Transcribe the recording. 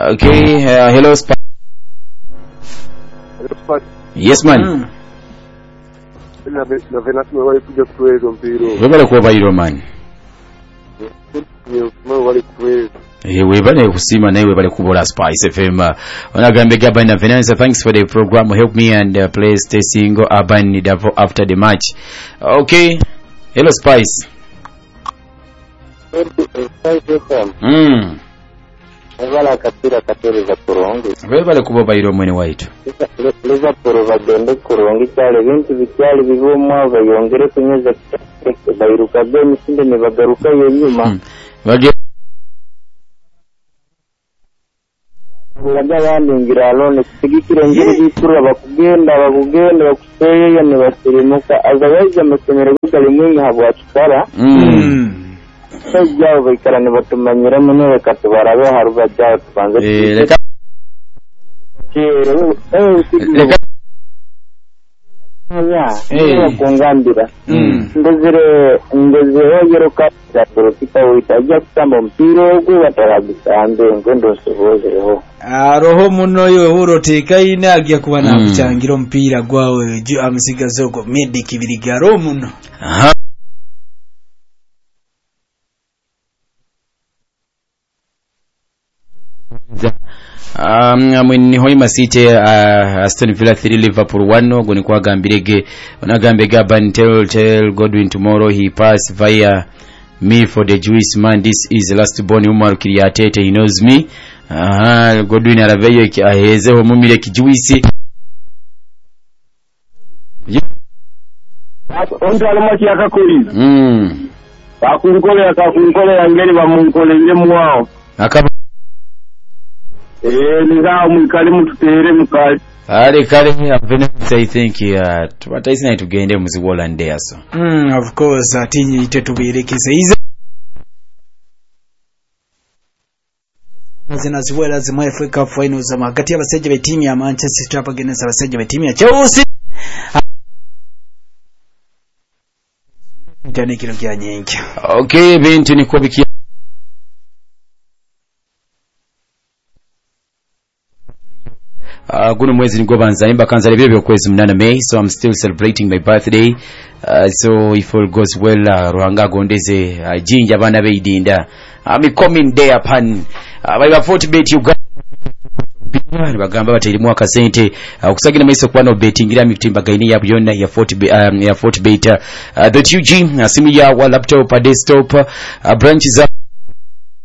Okay, hello Spice. Yes man. Webale kuba bayiro man. Webale kusima naye webale kubola Spice FM. Onagambe gaba na finance. Thanks for the program. Help me and play stay single urban after the match. Okay. Hello Spice. Webale kapira katereza kurongo. Webale kuba bayiro mwene waitu. Leza poroba dende kurongo cyale bintu bicyali bivomwa bayongere kunyeza bayiruka bene sinde ne bagaruka yenyuma. Bagiye Uraga bandingira alone sigikirengere bikura bakugenda bakuseye yane basirimuka azabaje amasomero gukalimwe habwa kitara. Sejjaho bikarane batumanyira muno rekatubarabe haruba jyaho tubanze kungambira ndezire yeruka za politika witajya kutamba mpiro ogwo batarabisanze ngo ndosobozeho roho muno yo uroteka ine agiye kuba nakucyangira mpira gwawe amisigazo go medic birigaro muno. Mwini Hoima City Aston Villa 3 Liverpool 1 goni kwa gambirege onagambe Gaban tell Godwin tomorrow he pass via me for the Jewish man. This is the last born Umar Kiriatete, he knows me. Godwin araveyo ahezeho mumire kijuisi ondala maki yakakuri bakunkole yangeri bamunkolere muwao akaba nizao mwikali mututere mukali kale I think tubataisi na tugende muziwola ndeya so of course atinyi ite tubirekeze ize zinaziwela zimwe FA Cup final za magati y'abaseje b'etimu ya Manchester City abagenesa abaseje b'etimu ya Chelsea ndane kilo kya nyenke. Okay, bintu niko biki guno mwezi niko banza imba kanza lebyo kwezi 8 May, so I'm still celebrating my birthday. So if all goes well ruhanga gondeze jinja bana beidinda I'm coming there pan baba 40 bet you bagamba batirimu akasente okusagina maiso kwa no bettingira mitimba gaini ya byonna ya 40 beta the 2G simu ya laptop desktop branches